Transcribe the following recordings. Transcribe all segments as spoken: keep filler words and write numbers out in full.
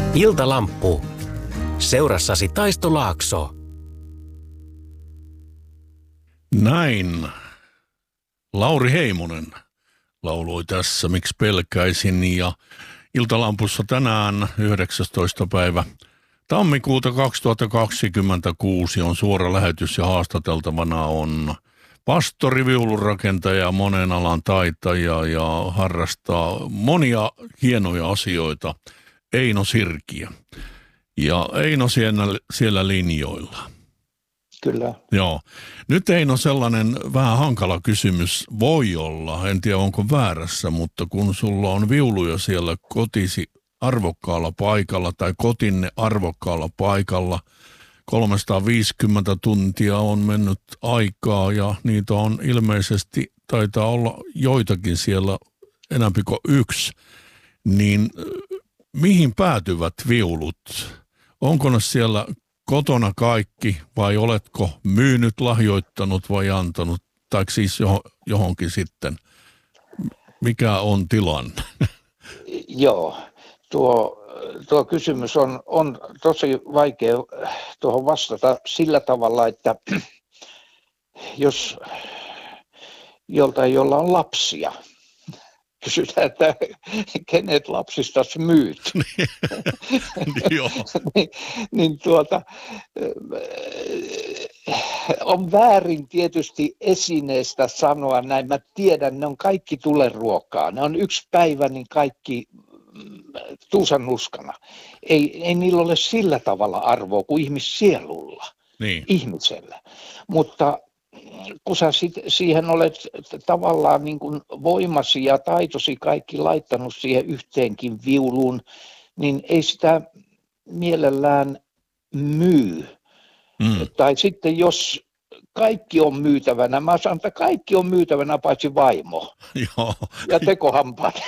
Iltalamppu. Seurassasi Taisto Laakso. Näin. Lauri Heimonen lauloi tässä Miksi pelkäisin, ja Iltalampussa tänään yhdeksästoista päivä tammikuuta kaksituhattakaksikymmentäkuusi on suora lähetys ja haastateltavana on pastori, viulunrakentaja, monen alan taitaja ja harrastaa monia hienoja asioita, Eino Sirkiö. Ja Eino siellä, siellä linjoilla. Kyllä. Joo. Nyt Eino sellainen vähän hankala kysymys voi olla, en tiedä onko väärässä, mutta kun sulla on viuluja siellä kotisi arvokkaalla paikalla tai kotinne arvokkaalla paikalla, kolmesataaviisikymmentä tuntia on mennyt aikaa ja niitä on ilmeisesti, taitaa olla joitakin siellä enemmän kuin yksi, niin mihin päätyvät viulut? Onko ne siellä kotona kaikki vai oletko myynyt, lahjoittanut vai antanut, tai siis johonkin sitten? Mikä on tilanne? Joo, tuo, tuo kysymys on, on tosi vaikea tuohon vastata sillä tavalla, että jos joltain, jolla on lapsia, kysytään, että kenet lapsistasi myyt, niin, niin tuota, on väärin tietysti esineestä sanoa näin. Mä tiedän, ne on kaikki tuleruokaa. Ne on yksi päivä, niin kaikki tuusan nuskana. Ei, ei niillä ole sillä tavalla arvoa kuin ihmissielulla, niin. Ihmisellä. Mutta kun sä sit siihen olet tavallaan niin kuin voimasi ja taitosi kaikki laittanut siihen yhteenkin viuluun, niin ei sitä mielellään myy. Mm. Tai sitten jos kaikki on myytävänä, mä sanon, että kaikki on myytävänä paitsi vaimo. Joo. Ja tekohampaat.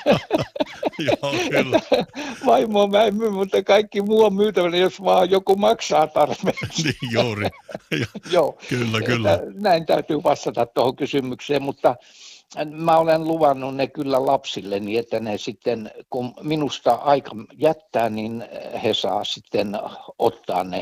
Joo, kyllä. Vaimoa mä en myy, mutta kaikki muu on myytävänä, jos vaan joku maksaa tarpeeksi. Niin juuri. Joo. Kyllä, kyllä. Näin täytyy vastata tuohon kysymykseen, mutta mä olen luvannut ne kyllä lapsille, niin että ne sitten, kun minusta aika jättää, niin he saa sitten ottaa ne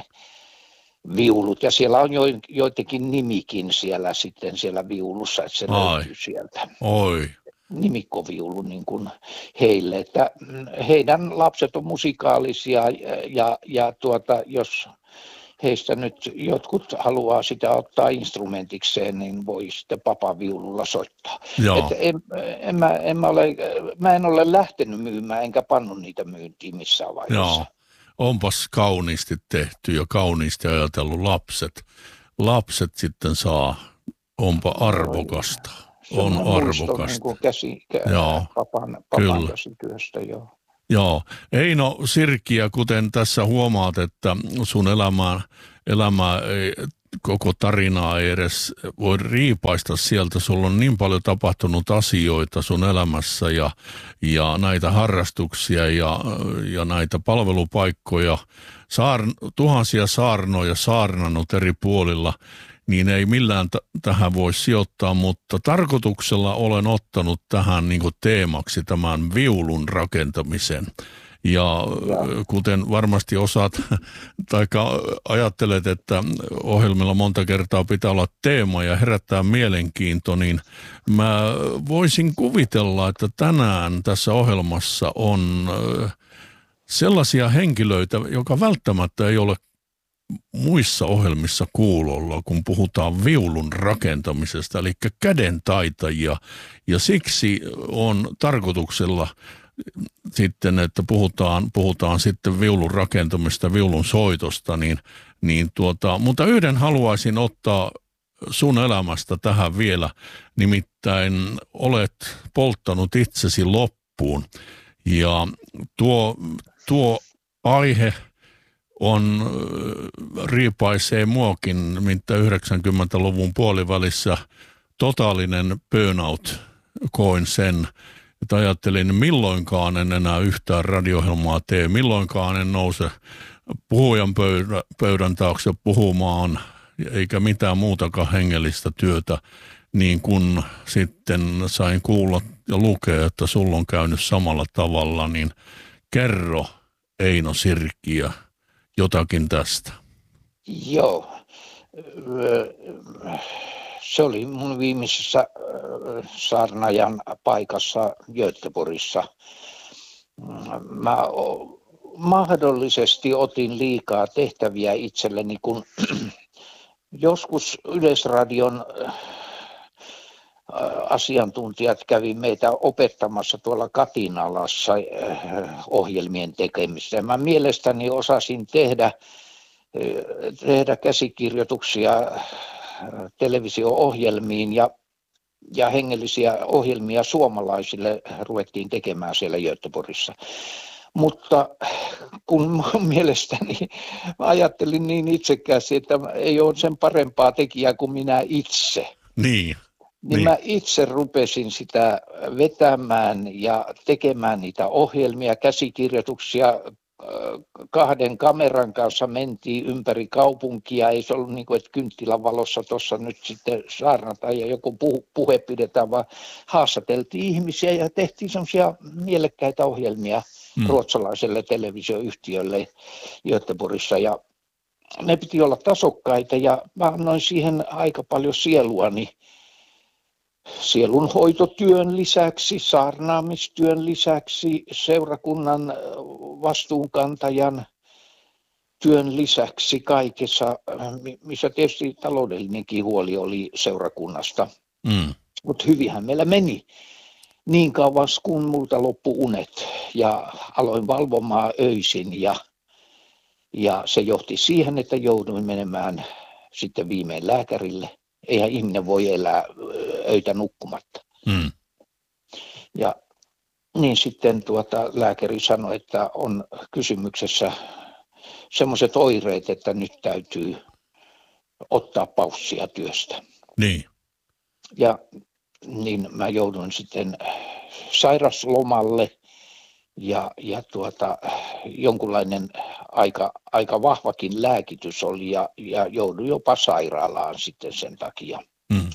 viulut. Ja siellä on jo, joitakin nimikin siellä sitten siellä viulussa, että se Ai. löytyy sieltä. Oi. Nimikkoviulu niin kuin heille, että heidän lapset on musikaalisia ja, ja tuota, jos heistä nyt jotkut haluaa sitä ottaa instrumentikseen, niin voi sitten papaviululla soittaa. Että en, en, mä, en mä, ole, mä en ole lähtenyt myymään enkä pannut niitä myyntiin missään vaiheessa. Joo. Onpas kauniisti tehty ja kauniisti ajatellut lapset. Lapset sitten saa, onpa arvokasta. On arvokasta. Niin käsi, joo, papan, papan käsityöstä, joo. Joo. Eino Sirkiö, kuten tässä huomaat, että sun elämää, elämää ei, koko tarinaa ei edes voi riipaista sieltä. Sulla on niin paljon tapahtunut asioita sun elämässä ja, ja näitä harrastuksia ja, ja näitä palvelupaikkoja. Saar, tuhansia saarnoja saarnannut eri puolilla. Niin ei millään t- tähän voi sijoittaa, mutta tarkoituksella olen ottanut tähän niin kuin teemaksi tämän viulun rakentamisen. Ja, ja kuten varmasti osaat, tai ajattelet, että ohjelmilla monta kertaa pitää olla teema ja herättää mielenkiinto, niin mä voisin kuvitella, että tänään tässä ohjelmassa on sellaisia henkilöitä, joka välttämättä ei ole muissa ohjelmissa kuulolla, kun puhutaan viulun rakentamisesta, eli kädentaitajia, ja siksi on tarkoituksella sitten, että puhutaan, puhutaan sitten viulun rakentamista, viulun soitosta, niin, niin tuota, mutta yhden haluaisin ottaa sun elämästä tähän vielä, nimittäin olet polttanut itsesi loppuun, ja tuo, tuo aihe on, riipaisee muakin, nimittäin yhdeksänkymmentäluvun puolivälissä totaalinen burnout, koin sen, että ajattelin, milloinkaan en enää yhtään radio-ohjelmaa tee, milloinkaan en nouse puhujan pöydän, pöydän taakse puhumaan, eikä mitään muutakaan hengellistä työtä, niin kun sitten sain kuulla ja lukea, että sulla on käynyt samalla tavalla, niin kerro, Eino Sirkkiö, jotakin tästä? Joo. Se oli mun viimeisessä saarnaajan paikassa Göteborgissa. Mä mahdollisesti otin liikaa tehtäviä itselleni, kun joskus Yleisradion asiantuntijat kävi meitä opettamassa tuolla Katinalassa ohjelmien tekemistä. Mä mielestäni osasin tehdä, tehdä käsikirjoituksia televisio-ohjelmiin ja, ja hengellisiä ohjelmia suomalaisille ruvettiin tekemään siellä Göteborgissa. Mutta kun mielestäni ajattelin niin itsekkäästi, että ei ole sen parempaa tekijää kuin minä itse. Niin. Niin, niin mä itse rupesin sitä vetämään ja tekemään niitä ohjelmia, käsikirjoituksia. Kahden kameran kanssa mentiin ympäri kaupunkia. Ei se ollut niin kuin, että kynttilän valossa tuossa nyt sitten saarnata ja joku puhe pidetään, vaan haastateltiin ihmisiä ja tehtiin semmoisia mielekkäitä ohjelmia hmm. ruotsalaiselle televisioyhtiölle Göteborgissa. Ja ne piti olla tasokkaita ja mä annoin siihen aika paljon sieluani. Sielunhoitotyön lisäksi, saarnaamistyön lisäksi, seurakunnan vastuunkantajan työn lisäksi kaikessa, missä tietysti taloudellinenkin huoli oli seurakunnasta. Mm. Mutta hyvinhän meillä meni niin kauas, kun multa loppu unet ja aloin valvomaan öisin ja, ja se johti siihen, että jouduin menemään sitten viimein lääkärille. Eihän ihminen voi elää öitä nukkumatta. Mm. Ja niin sitten tuota, lääkäri sanoi, että on kysymyksessä semmoiset oireet, että nyt täytyy ottaa paussia työstä. Niin. Ja niin mä joudun sitten sairaslomalle ja, ja tuota, jonkunlainen aika, aika vahvakin lääkitys oli ja, ja joudun jopa sairaalaan sitten sen takia. Mm.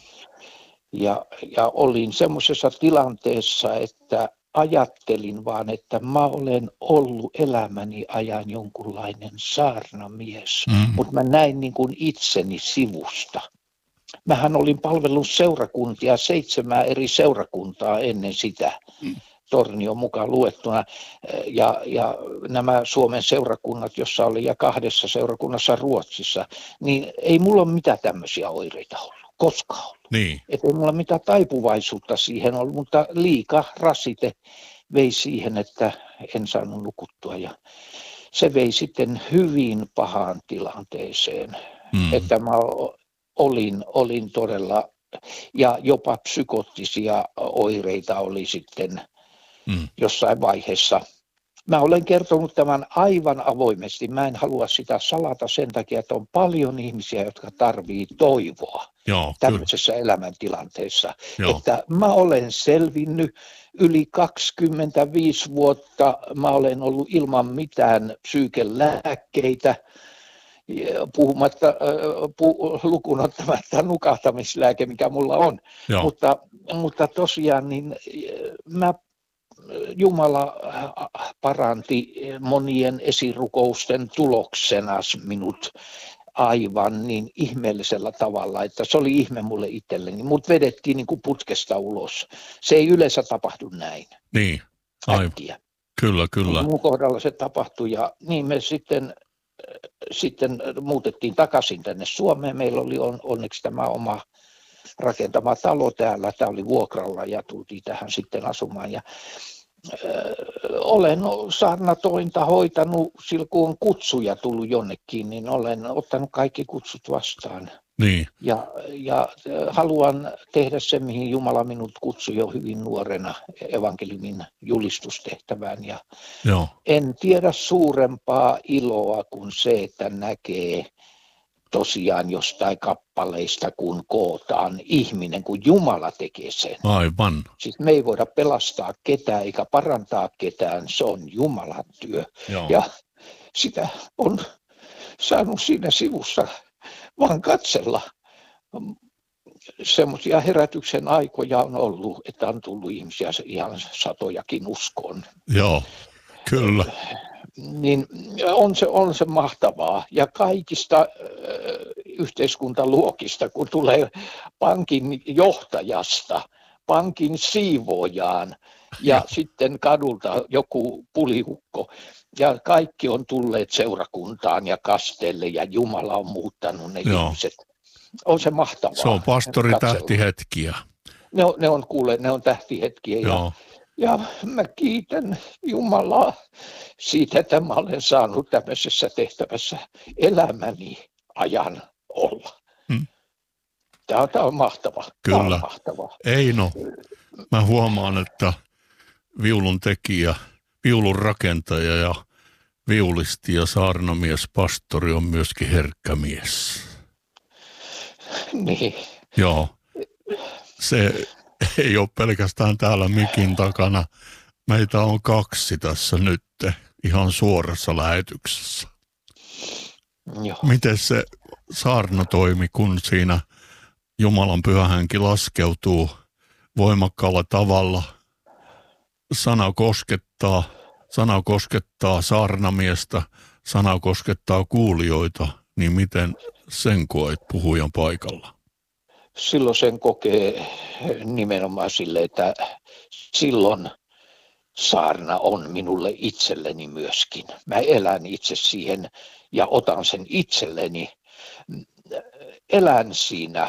Ja, ja olin semmoisessa tilanteessa, että ajattelin vaan, että mä olen ollut elämäni ajan jonkunlainen saarnamies, mm. mutta mä näin niin kuin itseni sivusta. Mähän olin palvellut seurakuntia, seitsemää eri seurakuntaa ennen sitä. Mm. Tornio mukaan luettuna, ja, ja nämä Suomen seurakunnat, jossa oli ja kahdessa seurakunnassa Ruotsissa, niin ei mulla ole mitään tämmöisiä oireita ollut, koskaan ollut. Niin. Että ei mulla mitään taipuvaisuutta siihen ollut, mutta liika rasite vei siihen, että en saanut nukuttua, ja se vei sitten hyvin pahaan tilanteeseen, mm. että mä olin, olin todella, ja jopa psykoottisia oireita oli sitten Mm. jossain vaiheessa. Mä olen kertonut tämän aivan avoimesti. Mä en halua sitä salata sen takia, että on paljon ihmisiä, jotka tarvii toivoa Joo, tämmöisessä kyllä. elämäntilanteessa. Joo. Että mä olen selvinnyt yli kaksikymmentäviisi vuotta. Mä olen ollut ilman mitään psyykelääkkeitä. Puhumatta, pu, lukuun ottamatta nukahtamislääke, mikä mulla on. Mutta, mutta tosiaan niin mä Jumala paranti monien esirukousten tuloksena minut aivan niin ihmeellisellä tavalla, että se oli ihme mulle itselleni. Mut vedettiin niin kuin putkesta ulos. Se ei yleensä tapahdu näin. Niin, aivan. Kyllä, kyllä. Mun kohdalla se tapahtui ja niin me sitten, sitten muutettiin takaisin tänne Suomeen. Meillä oli on, onneksi tämä oma rakentama talo täällä. Tämä oli vuokralla ja tultiin tähän sitten asumaan. Ja, ö, olen saarnatointa hoitanut silloin, kun on kutsuja tullut jonnekin, niin olen ottanut kaikki kutsut vastaan. Niin. Ja, ja haluan tehdä se, mihin Jumala minut kutsui jo hyvin nuorena evankeliumin julistustehtävään. Ja Joo. En tiedä suurempaa iloa kuin se, että näkee tosiaan jostain kappaleista, kun kootaan ihminen, kun Jumala tekee sen. Aivan. Siis me ei voida pelastaa ketään eikä parantaa ketään, se on Jumalan työ. Joo. Ja sitä on saanut siinä sivussa vaan katsella. Semmoisia herätyksen aikoja on ollut, että on tullut ihmisiä ihan satojakin uskoon. Joo, kyllä. niin on se, on se mahtavaa. Ja kaikista äh, yhteiskuntaluokista, kun tulee pankin johtajasta, pankin siivoojaan ja, ja sitten kadulta joku puliukko. Ja kaikki on tulleet seurakuntaan ja kasteelle ja Jumala on muuttanut ne Joo. ihmiset. On se mahtavaa. Se on pastori tähtihetkiä. Ne on, ne on kuule, ne on tähtihetkiä. Ja, ja mä kiitän Jumalaa siitä, että mä olen saanut tämmöisessä tehtävässä elämäni ajan olla. Hmm. Tämä, tämä on mahtavaa. Kyllä. Tämä on mahtavaa. Eino, mä huomaan, että viulun tekijä, viulun rakentaja ja viulisti ja saarnamies, pastori on myöskin herkkä mies. Niin. Joo. Se ei ole pelkästään täällä mikin takana. Meitä on kaksi tässä nyt ihan suorassa lähetyksessä. Joo. Miten se saarna toimi, kun siinä Jumalan pyhä henki laskeutuu voimakkaalla tavalla? Sana koskettaa, sana koskettaa saarnamiestä, sana koskettaa kuulijoita, niin miten sen koet puhujan paikalla? Silloin sen kokee nimenomaan sille, että silloin saarna on minulle itselleni myöskin. Mä elän itse siihen ja otan sen itselleni, elän siinä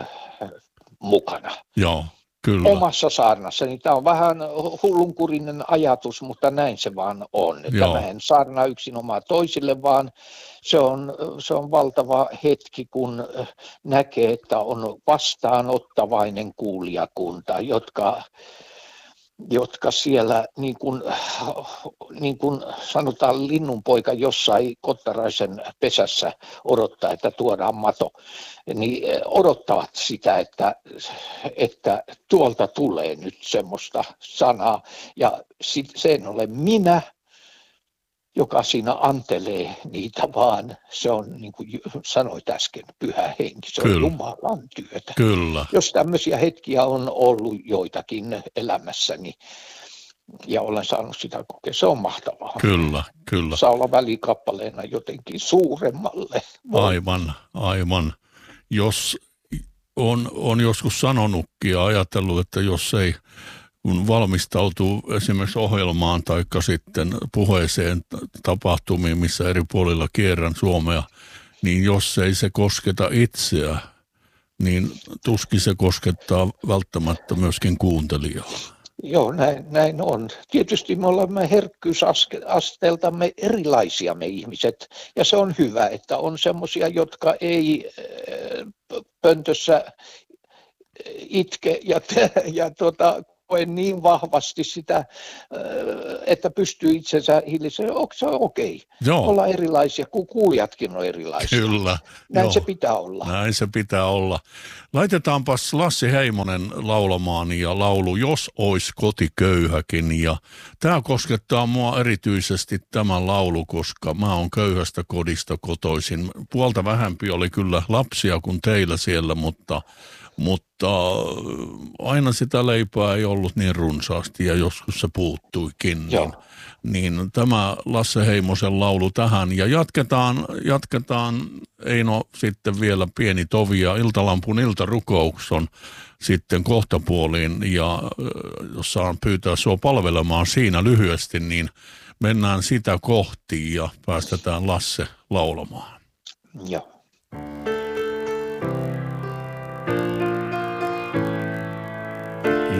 mukana. Joo, kyllä. Omassa saarnassani. Tämä on vähän hullunkurinen ajatus, mutta näin se vaan on. Että mä en saarnaa yksinomaan toisille, vaan se on, se on valtava hetki, kun näkee, että on vastaanottavainen kuulijakunta, jotka, jotka siellä, niin kuin, niin kuin sanotaan linnunpoika jossain kottaraisen pesässä odottaa, että tuodaan mato, niin odottavat sitä, että, että tuolta tulee nyt semmoista sanaa. Ja sit, sen olen minä, joka siinä antelee niitä, vaan se on, niin kuin sanoit äsken, pyhä henki, se Kyllä. on Jumalan työtä. Kyllä. Jos tämmöisiä hetkiä on ollut joitakin elämässäni ja olen saanut sitä kokea, se on mahtavaa. Kyllä, kyllä. Saa olla välikappaleena jotenkin suuremmalle. Aivan, aivan. Jos on, on joskus sanonutkin ja ajatellut, että jos ei kun valmistautuu esimerkiksi ohjelmaan tai sitten puheeseen tapahtumiin, missä eri puolilla kierrän Suomea, niin jos ei se kosketa itseä, niin tuskin se koskettaa välttämättä myöskin kuuntelijaa. Joo, näin, näin on. Tietysti me olemme herkkyysasteeltamme erilaisia me ihmiset, ja se on hyvä, että on semmoisia, jotka ei pöntössä itke ja, ja tuota, koe niin vahvasti sitä, että pystyy itsensä hillisemään. Onko se okei? Okay? Olla erilaisia, kun kuulijatkin on erilaisia. Kyllä. Näin joo. se pitää olla. Näin se pitää olla. Laitetaanpas Lassi Heimonen laulamaan ja laulu Jos ois koti köyhäkin. Ja tämä koskettaa mua erityisesti tämä laulu, koska mä oon köyhästä kodista kotoisin. Puolta vähempi oli kyllä lapsia kuin teillä siellä, mutta Mutta aina sitä leipää ei ollut niin runsaasti ja joskus se puuttuikin. Niin, niin tämä Lasse Heimosen laulu tähän. Ja jatketaan, jatketaan Eino sitten vielä pieni tovi ja Iltalampun iltarukous on sitten kohtapuoliin. Ja jos saan pyytää sua palvelemaan siinä lyhyesti, niin mennään sitä kohti ja päästetään Lasse laulamaan. Joo.